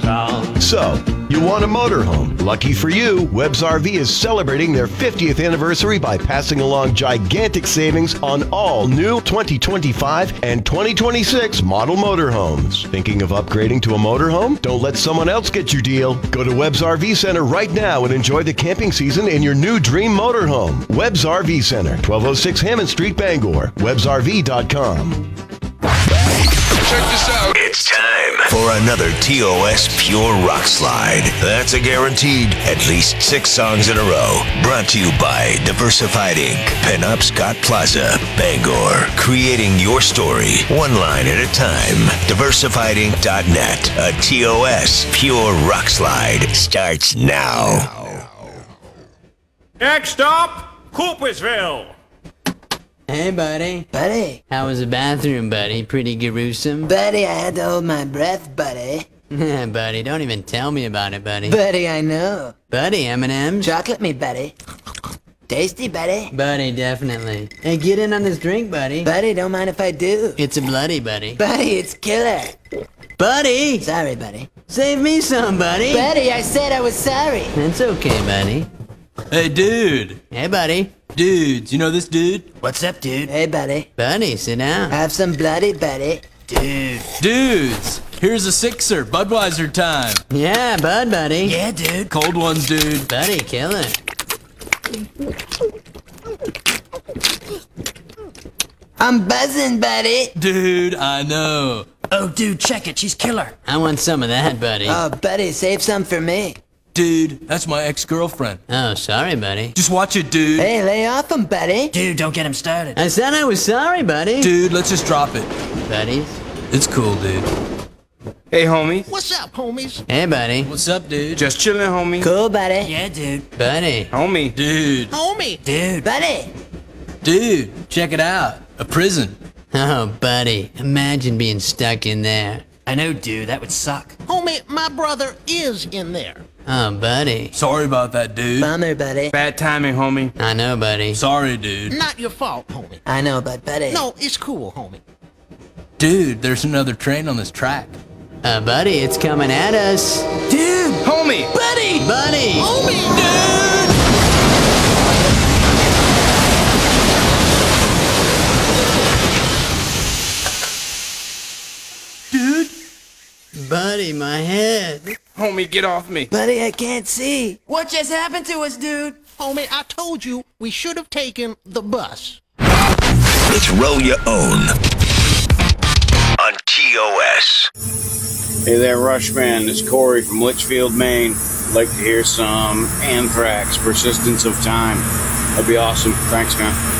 town. So, you want a motorhome? Lucky for you, Webb's RV is celebrating their 50th anniversary by passing along gigantic savings on all new 2025 and 2026 model motorhomes. Thinking of upgrading to a motorhome? Don't let someone else get your deal. Go to Webb's RV Center right now and enjoy the camping season in your new dream motorhome. Webb's RV Center, 1206 Hammond Street, Bangor. WebbsRV.com. Check this out. It's time for another TOS Pure Rock Slide. That's a guaranteed at least 6 songs in a row. Brought to you by Diversified Inc., Pinup Scott Plaza, Bangor. Creating your story, one line at a time. DiversifiedInc.net. A TOS Pure Rock Slide starts now. Next stop, Coopersville. Hey, buddy. Buddy. How was the bathroom, buddy? Pretty gruesome? Buddy, I had to hold my breath, buddy. Buddy, don't even tell me about it, buddy. Buddy, I know. Buddy, M&M's? Chocolate me, buddy. Tasty, buddy. Buddy, definitely. Hey, get in on this drink, buddy. Buddy, don't mind if I do. It's a bloody, buddy. Buddy, it's killer. Buddy! Sorry, buddy. Save me some, buddy. Buddy, I said I was sorry. That's okay, buddy. Hey, dude. Hey, buddy. Dudes, you know this dude? What's up, dude? Hey, buddy. Buddy, sit down. Have some bloody, buddy. Dude. Dudes, here's a sixer. Budweiser time. Yeah, buddy. Yeah, dude. Cold ones, dude. Buddy, kill it. I'm buzzing, buddy. Dude, I know. Oh, dude, check it. She's killer. I want some of that, buddy. Oh, buddy, save some for me. Dude, that's my ex-girlfriend. Oh, sorry, buddy. Just watch it, dude. Hey, lay off him, buddy. Dude, don't get him started. I said I was sorry, buddy. Dude, let's just drop it. Buddies? It's cool, dude. Hey, homie. What's up, homies? Hey, buddy. What's up, dude? Just chilling, homie. Cool, buddy. Yeah, dude. Buddy. Homie. Dude. Homie. Dude. Buddy. Dude, check it out. A prison. Oh, buddy. Imagine being stuck in there. I know, dude. That would suck. Homie, my brother is in there. Oh, buddy. Sorry about that, dude. Bummer, buddy. Bad timing, homie. I know, buddy. Sorry, dude. Not your fault, homie. I know, but buddy. No, it's cool, homie. Dude, there's another train on this track. Buddy, it's coming at us. Dude. Homie. Buddy! Buddy! Homie! Dude? Buddy, my head. Homie, get off me. Buddy, I can't see. What just happened to us, dude? Homie, I told you we should have taken the bus. It's Roll Your Own on TOS. Hey there, Rushman. It's Corey from Litchfield, Maine. I'd like to hear some Anthrax, Persistence of Time. That'd be awesome. Thanks, man.